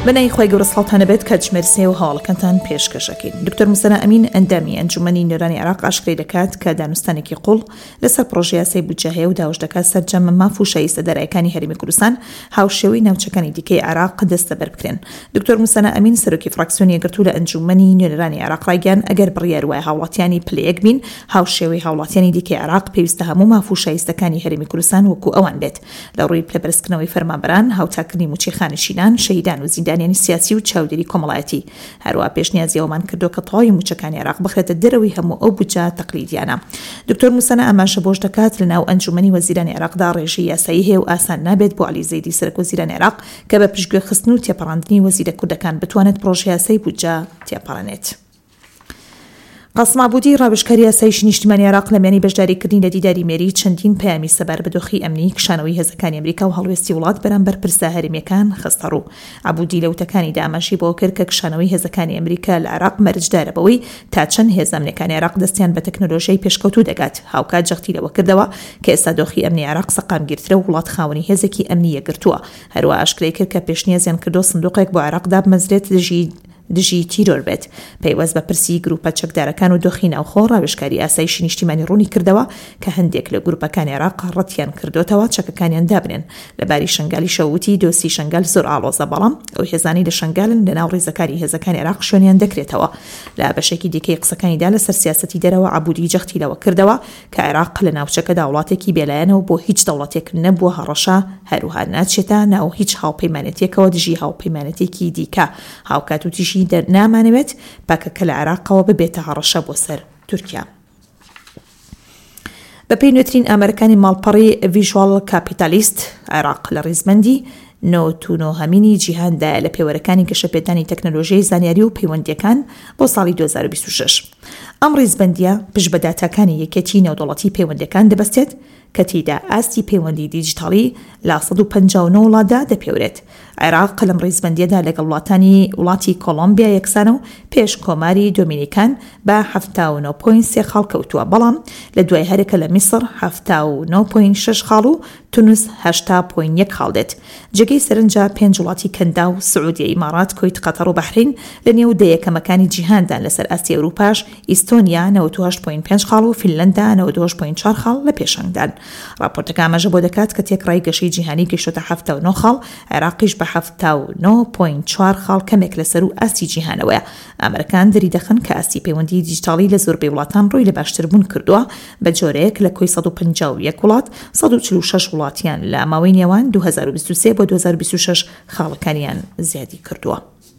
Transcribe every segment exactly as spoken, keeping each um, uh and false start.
بنای خوای گەورە سڵاتان بێت کە جمێرسێ و هەواڵەکانتان پێشکەشەکەین. دکتۆر موسەنا ئەمین ئەندامی ئەنجومەنی نێرانی عێراق ئاشکرای دەکات کە دانوستانێکی قوڵ لەسەر پرۆژەی یاسای بودجە و داوش دەکات سەرجەم ماف و شایستە دەرایەکانی هەرێمی کوردستان هاوشێوەی ناوچەکانی دیکەی عێراق دەستە بەر بکرێن. دکتۆر موسەنا ئەمین سەرۆکی فراکسیۆنی یەکگرتوو لە ئەنجومەنی نێرانی عێراق ڕایگەیاند ئەگەر بڕیار وایە هاوڵاتیانی پلەیەک بین هاوشێوەی هاوڵاتیانی دیکەی عێراق پێویستە هەموو ماف و شایستەکانی هەرێمی کوردستان وەکو ئەوان بێت. لە ڕووی پلەبەرزکردنەوەی فەرمانبەران هاوتاکردنی موچی خانشینان شەهیدان و زیندانیانی سیاسی و چاودێری کۆمەڵایەتی هەروە پێشنیازی ئەومان کردو کە تەواوی موچەکانی عێراق بخرێتە دەرەوەی هەموو ئەو بودجە تەقلیدیانە. دکتۆر موسەنا ئەماشە بۆش دەکات لە ناو ئەنجومەنی وەزیرانی عێراقدا ڕێژەی یاسایی هەیە و ئاسان نابێت بۆ عەلی زەیدی سەرۆک وەزیرانی عێراق کە بە پشتگوێ خستن و تێپەڕاندنی وەزیرە کوردەکان بتوانێت پرۆژەی یاسای بودجە تێپەڕێنێت. قاسم عبودی ڕاوێژکاری یاسایی نیشتیمانی عێراق لە میانی بەشداریکردنی لە دیداری مێری چەندین پەیامی سەبار بە دۆخی ئەمنی کشانەوەی هێزەکانی ئەمریکا و هەڵوێستی وڵات بەرامبەر پرسە هەرێمیەکان خستە ڕوو. عبودی لە وتەکانیدا ئاماژی بۆ کرد کە کشانەوەی هێزەکانی ئەمریکا لە عێراق مەرجدارە بەوەی تا چەند هێز ئەمنیەکانی عێراق دەستیان بە تەکنۆلۆژیای پێشکەوتوو دەگات. هاوکات جەختی لەوە کردەوە کە ئێستا دۆخی ئەمنی عێراق سەقامگیرترە و وڵات خاوەنی هێزێکی ئەمنی یەکگرتووە. هەروە ئاشکرای کرد کە پێشنیازیان کردو سندوقێک بۆ عێراق دابمەزرێت دژی دژی تیرۆر بێت. پەیوەست بە پرسی گروپە چەکدارەکان و دۆخی ناوخۆ ڕاوێژکاری ئاسایشی نیشتیمانی ڕوونی کردەوە کە هەندێک لە گروپەکانی عێراق ڕەتیان کردوتەوە چەکەکانیان دابنێن. لەباری شنگالی شەوتی دۆسی شنگال زۆر ئاڵۆزە بەڵام ئەو هێزانی لە شنگالن لە ناو ڕێزەکاری هێزەکانی عێراق شوێنیان دەکرێتەوە. لە بەشێکی دیکەی قسەکانیدا لەسەر سیاسەتی دەرەوە عبودی جەختی لەوە کردەوە کە عێراق لە ناوچەکەدا وڵاتێکی بێلایەنەوە بۆ هیچ دەوڵەتێک نەبووە هەڕەشە هەروها ناچێتە ناو هیچ هاوپەیمانەتێکەوە دژی هاوپەیمانەتێکی دیکە. هاوکات و تیشی نامانەوێت پاکە کە لە عێراقەوە ببێتە هەڕەشە بۆ سەر تورکیا. بە پێی نوێترین ئامەرەکانی ماڵپەڕی ڤیژوال کاپیتالیست عێراق لە ڕێزمەندی نۆتونۆهەمینی جیهاندا لە پێوەرەکانی گەشەپێدانی تەکنۆلۆژیای زانیاری و پەیوەندیەکان بۆ ساڵی دوو هەزار و بیست و شەش. ئەم ڕێزبەندیە پشت بە داتاکانی یەکێتی نێودەوڵەتی پەیوەندیەکان دەبەستێت کە تێیدا ئاستی پەیوەندی دیجیتاڵی لە سەد و پەنجاو و نۆ وڵاتدا دەپێورێت. عێراق لەم ڕێزبەندیەدا لەگەڵ وڵاتانی وڵاتی کۆلۆمبیا یەکسانە و پێش کۆماری دۆمینیکان بە هەفتا و نۆ پۆینت سێ خاڵ کەوتووە بەڵام لە دوای هەرێکە لە میسر هەفتا و نۆ پۆینت شەش خاڵ و تونس هەشتا پۆینت یەک خاڵ دێت. جێگەی سەرنجە پێنج وڵاتی کەندا و سعودیە ئیمارات کۆیت قەتەر و بەحرین لە نێو دەیەکەمەکانی جیهاندان لەسەر ئاسیا ئەوروپاش ئیستۆنیا نەوەت و هەشت پۆینت پێنج خاڵ و فینلەندا نەوەت و هەشت پۆینت چوار خاڵ لە پێشەنگدان. راپۆرتەکە ئاماژە بۆ دەکات کە تێکڕای گەشەی جیهانی گەیشتۆتە هەفتا و نۆ خاڵ عێراقیش بە هەفتا و نۆ پۆینت چوار خاڵ کەمێک لەسەر و ئاستی جیهانەوەیە. ئامەرەکان دەری دەخن کە ئاستی پەیوەندی دیجیتاڵی لە زۆربەی وڵاتان ڕووی لە باشتربوون کردووە بە جۆرەیەک لە کۆی سەد و پەنجاو و یەک وڵات سەد و چل و شەش وڵاتیان لە ماوەی نێوان دوو هەزار و بیست و سێ بۆ دوو هەزار و بیست و شەش خاڵەکانیان زیادی کردووە.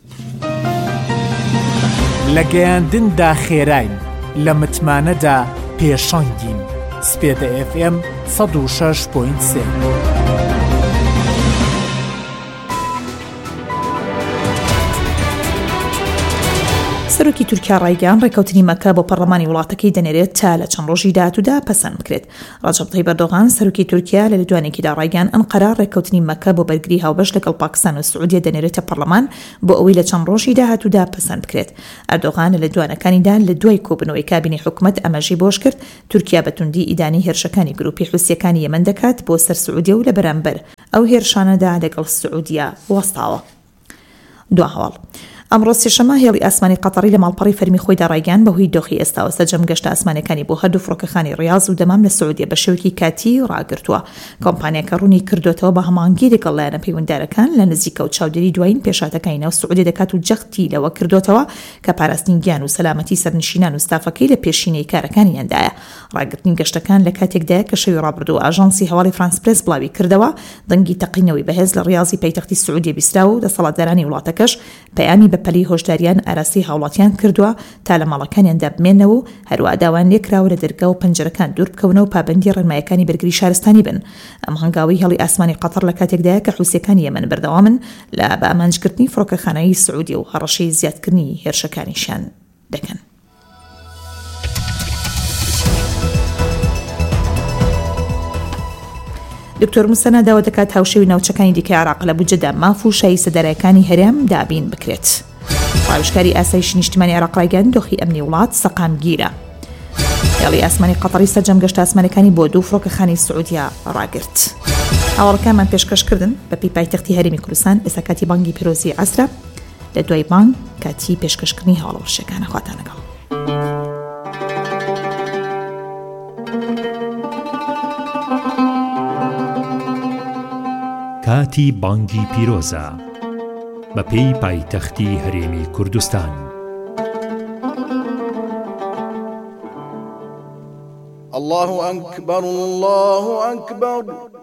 لە گەیاندندا خێراین لە متمانەدا پێشەنگین. سپێدە ئێف ئێم سەد و شەش پۆینت سێ. سەرۆکی تورکیا ڕایگەیاند ڕێکەوتنی مەکە بۆ پەرلەمانی وڵاتەکەی دەنێرێت تا لە چەند ڕۆژی داهاتوودا پەسەند بکرێت. ڕەجەب طەیب ئەردۆغان سەرۆکی تورکیا لە لەدوانێکیدا ڕایگەیاند ئەنقەرە ڕێکەوتنی مەکە بۆ بەرگری هاوبەش لەگەڵ پاکستان و سعودیە دەنێرێتە پەرلەمان بۆ ئەوەی لە چەند ڕۆژی داهاتوودا پەسەند بکرێت. ئەردۆغان لە لەدوانەکانیدا لە دوای کۆبنەوەی کابینی حکوومەت ئەماژەی بۆش کرد تورکیا بەتوندی ئیدانی هێرشەکانی گروپی حوسیەکانی یەمەن دەکات بۆ سەر سعودیە و لە بەرامبەر ئەو هێرشانەدا لەگەڵ سعودیە وەستاوە. دو هەواڵ ئەمڕۆ سێشەمە هێڵی ئاسمانی قەتەری لە ماڵپەڕی فەرمی خۆیدا ڕایگەیاند بەهۆی دۆخی ئێستاوە سەرجەم گەشتە ئاسمانەکانی بۆ هەردوو فڕۆکەخانی ڕیاض و دەمام لە سعودیە بە شێوەیەکی کاتی ڕاگرتووە. کۆمپانیاکە ڕوونی کردوتەوە بە هەماهەنگی لەگەڵ لایەنە پەیوەنددارەکان لە نزیکە و چاودێری دوایین پێشاتەکانی ناو سعودی دەکات و جەختی لەوە کردوتەوە کە پاراستنی گیان و سەلامەتی سەرنشینان و ستافەکەی لە پێشینەی کارەکانیاندایە. ڕاگرتنی گەشتەکان لە کاتێکدایە کە شەوی ڕابردوو ئاژانسی هەواڵی فرانس پرێس بڵاوی کردەوە دەنگی تەقینەوەی بەهێز لە ڕیاضی پەیتەختی سعودی بیستراوە و دەسەڵاتدارانی وڵاتەکەش پەیامی بەپەلی هۆشداریان ئاراسی هاوڵاتیان کردووە تا لە ماڵەکانیاندا بمێنەوە و هەروە داوان لێکراوە لە دەرگا و پەنجەرەکان دوور بکەونەوە و پابەندی ڕێنمایەکانی بەرگری شارستانی بن. ئەم هەنگاوی هەڵی ئاسمانی قەتەر لە کاتێکدایە کە حوسیەکانی یەمەن بەردەوامن لە بە ئامانجکردنی فڕۆکەخانەی سعودی و هەڕەشەی زیادکردنی هێرشەکانیشیان دەکەن. دکتۆر موسەنا داوا دەکات هاوشێوی ناوچەکانی دیکەی عێراق لە بودجەدا ماف و شایستە دەرایەکانی هەرێم دابین بکرێت. ڕاوێژکاری ئاسایشی نیشتیمانی عێراق ڕایگەیاند دۆخی ئەمنی وڵات سەقامگیرە. هێڵی ئاسمانی قەتەری سەرجەم گەشتە ئاسمانەکانی بۆ دوو فڕۆکەخانی سعودیا ڕاگرت. هاوڵەکانمان پێشکەشکردن بەپی پایتەختی هەرێمی کوردستان ئێستا کاتی بانگی پیرۆزی عەسرە لە دوای بانگ کاتی پێشکەشکردنی هەواڵەوەشەکانە. خواتان لەگەڵ. کاتی بانگی پیرۆزە بەپێی پایتەختی هەرێمی کوردستان. الله أكبر الله أكبر